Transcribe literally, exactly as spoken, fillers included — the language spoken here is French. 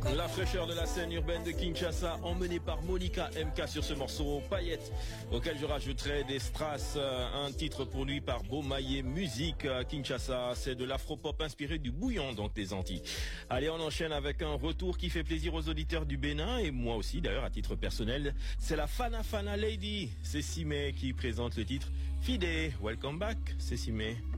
La fraîcheur de la scène urbaine de Kinshasa, emmenée par Monica M K sur ce morceau Paillette, auquel je rajouterai des strass, un titre produit par Beaumaillé Musique. Kinshasa, c'est de l'afro-pop inspiré du bouillon, donc des Antilles. Allez, on enchaîne avec un retour qui fait plaisir aux auditeurs du Bénin, et moi aussi d'ailleurs à titre personnel. C'est la Fana Fana Lady, c'est Simé qui présente le titre Fide. Welcome back, c'est Simé.